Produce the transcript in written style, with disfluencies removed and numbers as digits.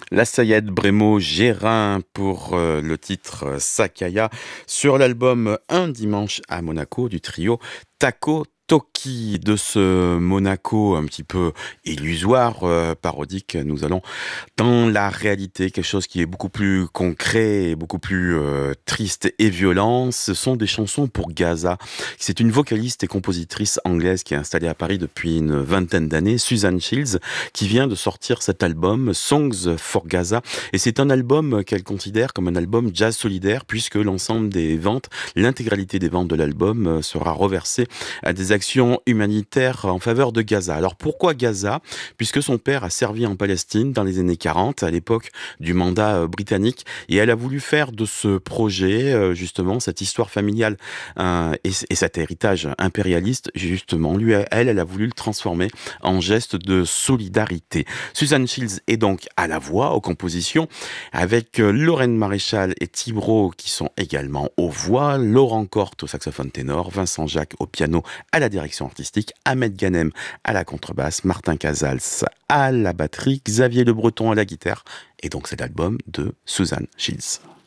La Sayed Brémo Gérin pour le titre Sakaya sur l'album Un dimanche à Monaco du trio Taco Toki. De ce Monaco un petit peu illusoire, parodique, nous allons dans la réalité, quelque chose qui est beaucoup plus concret et beaucoup plus triste et violent. Ce sont des chansons pour Gaza. C'est une vocaliste et compositrice anglaise qui est installée à Paris depuis une vingtaine d'années, Susan Shields, qui vient de sortir cet album Songs for Gaza. Et c'est un album qu'elle considère comme un album jazz solidaire, puisque l'ensemble des ventes, l'intégralité des ventes de l'album sera reversée à des actions humanitaires en faveur de Gaza. Alors pourquoi Gaza? Puisque son père a servi en Palestine dans les années 40, à l'époque du mandat britannique, et elle a voulu faire de ce projet, justement, cette histoire familiale et cet héritage impérialiste, justement, elle a voulu le transformer en geste de solidarité. Susan Shields est donc à la voix, aux compositions, avec Lorraine Maréchal et Thibro qui sont également aux voix, Laurent Corte au saxophone ténor, Vincent Jacques au piano à la direction artistique, Ahmed Ganem à la contrebasse, Martin Casals à la batterie, Xavier Le Breton à la guitare, et donc c'est l'album de Susan Shields.